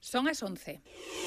Son as 11.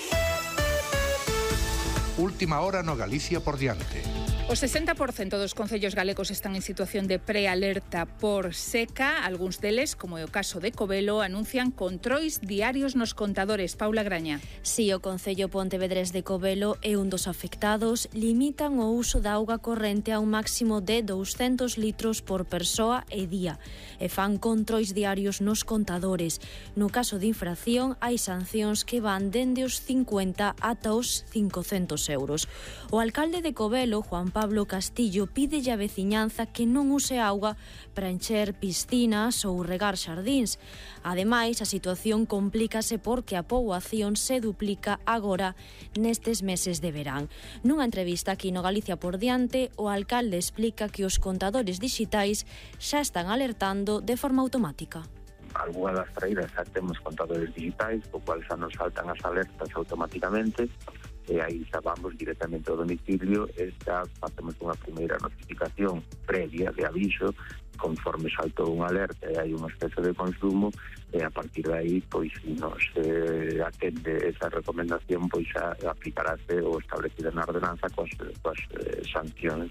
Última hora no Galicia por diante. O 60% dos concellos galegos están en situación de prealerta por seca. Algúns deles, como é o caso de Covelo, anuncian controis diarios nos contadores. Paula Graña. Si o concello pontevedrés de Covelo é un dos afectados, limitan o uso da auga corrente a un máximo de 200 litros por persoa e día e fan controis diarios nos contadores. No caso de infracción, hai sancións que van dende os 50 ata os 500 euros. O alcalde de Covelo, Juan Pablo Castillo, pídelle á veciñanza que non use auga para encher piscinas ou regar xardíns. Ademais, a situación complícase porque a poboación se duplica agora nestes meses de verán. Nunha entrevista aquí no Galicia por diante, o alcalde explica que os contadores dixitais xa están alertando de forma automática. Algúnas das traídas xa temos contadores digitais, co cual xa nos saltan as alertas automáticamente, e aí xa vamos directamente ao domicilio e xa facemos unha primeira notificación previa de aviso conforme saltou unha alerta e hai un exceso de consumo, e a partir de aí, pois, se nos atende esa recomendación, pois xa aplicarase o establecido na ordenanza coas sancións.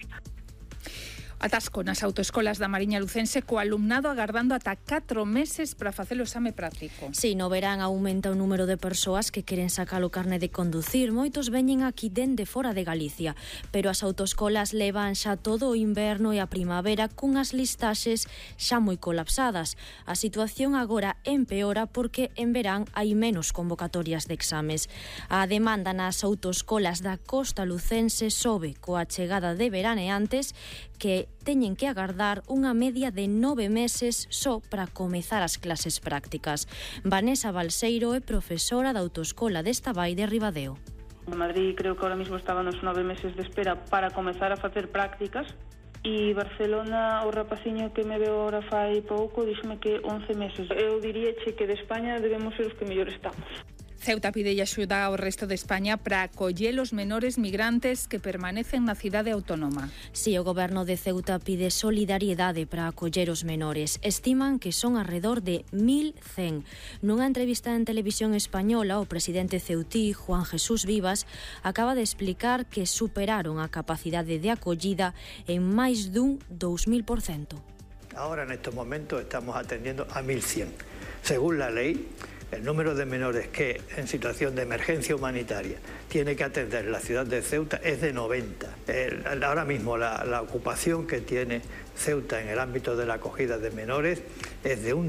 Atasco nas autoescolas da Mariña Lucense co alumnado agardando ata 4 meses para facer o exame práctico. Si, no verán aumenta o número de persoas que queren sacar o carné de conducir. Moitos veñen aquí dende fora de Galicia, pero as autoescolas levan xa todo o inverno e a primavera cunhas listaxes xa moi colapsadas. A situación agora empeora porque en verán hai menos convocatorias de exames. A demanda nas autoescolas da costa lucense sobe coa chegada de veraneantes que teñen que agardar unha media de 9 meses só para comezar as clases prácticas. Vanessa Balseiro é profesora da autoescola desta vai de Ribadeo. En Madrid creo que ahora mismo estaban os 9 meses de espera para comezar a facer prácticas, e Barcelona, o rapaciño que me veo ahora fai pouco, díxome que 11 meses. Eu diríache que de España debemos ser os que mellor estamos. Ceuta pide axuda ao resto de España para acoller os menores migrantes que permanecen na cidade autónoma. Si, o goberno de Ceuta pide solidariedade para acoller os menores. Estiman que son alrededor de 1.100. Nunha entrevista en televisión española, o presidente ceutí, Juan Jesús Vivas, acaba de explicar que superaron a capacidade de acollida en máis dun 2000%. Ahora, en estos momentos, estamos atendiendo a 1.100. Según la ley, el número de menores que en situación de emergencia humanitaria tiene que atender la ciudad de Ceuta es de 90. Ahora mismo la ocupación que tiene Ceuta en el ámbito de la acogida de menores es de un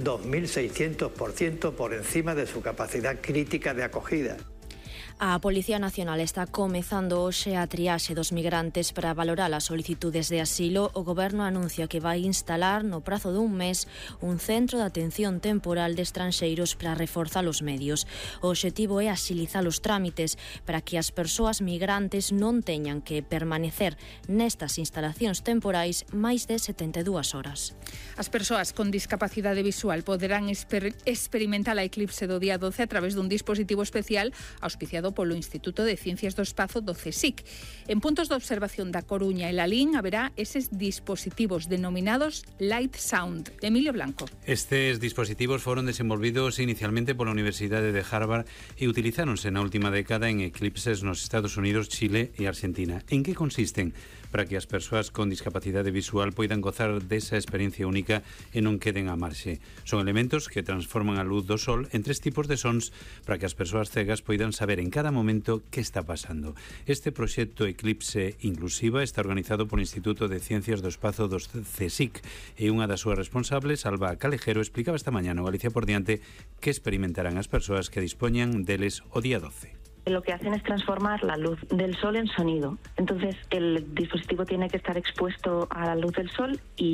2.600% por encima de su capacidad crítica de acogida. A Policía Nacional está comezando hoxe a triaxe dos migrantes para valorar as solicitudes de asilo. O Goberno anuncia que vai instalar no prazo dun mes un centro de atención temporal de estranxeiros para reforzar os medios. O obxectivo é axilizar os trámites para que as persoas migrantes non teñan que permanecer nestas instalacións temporais máis de 72 horas. As persoas con discapacidade visual poderán experimentar a eclipse do día 12 a través dun dispositivo especial auspiciado polo Instituto de Ciencias do Espazo do CSIC. En puntos de observación da Coruña e Lalín haberá eses dispositivos denominados Light Sound. Emilio Blanco. Estes dispositivos foron desenvolvidos inicialmente pola Universidade de Harvard e utilizáronse na última década en eclipses nos Estados Unidos, Chile e Argentina. En que consisten? Para que as persoas con discapacidade visual poidan gozar desa experiencia única e non queden á marxe. Son elementos que transforman a luz do sol en 3 tipos de sons para que as persoas cegas poidan saber en cada momento que está pasando. Este proxecto Eclipse Inclusiva está organizado polo Instituto de Ciencias do Espazo dos CSIC e unha das súas responsables, Alba Calejero, explicaba esta mañá no Galicia por diante que experimentarán as persoas que dispoñan deles o día 12. Lo que hacen es transformar la luz del sol en sonido. Entonces el dispositivo tiene que estar expuesto a la luz del sol y